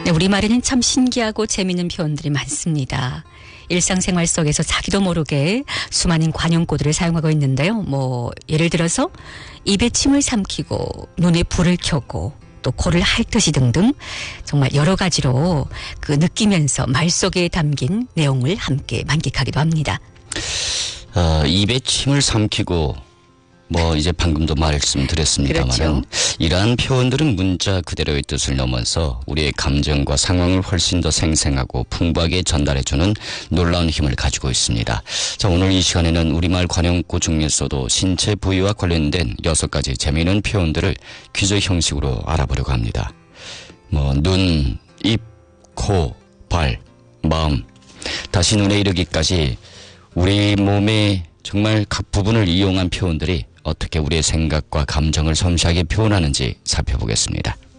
네, 우리말에는 참 신기하고 재미있는 표현들이 많습니다. 일상생활 속에서 자기도 모르게 수많은 관용구들을 사용하고 있는데요. 예를 들어서 입에 침을 삼키고 눈에 불을 켜고 또 코를 핥듯이 등등 정말 여러 가지로 그 느끼면서 말 속에 담긴 내용을 함께 만끽하기도 합니다. 입에 침을 삼키고 이제 방금도 말씀드렸습니다만 그렇죠. 이러한 표현들은 문자 그대로의 뜻을 넘어서 우리의 감정과 상황을 훨씬 더 생생하고 풍부하게 전달해주는 놀라운 힘을 가지고 있습니다. 자, 오늘 이 시간에는 우리말 관용구 중에서도 신체 부위와 관련된 6가지 재미있는 표현들을 퀴즈 형식으로 알아보려고 합니다. 눈, 입, 코, 발, 마음, 다시 눈에 이르기까지 우리 몸의 정말 각 부분을 이용한 표현들이 어떻게 우리의 생각과 감정을 섬세하게 표현하는지 살펴보겠습니다.